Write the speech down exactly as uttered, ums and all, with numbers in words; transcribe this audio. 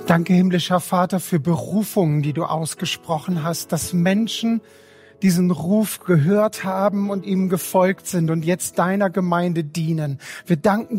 Danke, himmlischer Vater, für Berufungen, die du ausgesprochen hast, dass Menschen diesen Ruf gehört haben und ihm gefolgt sind und jetzt deiner Gemeinde dienen. Wir danken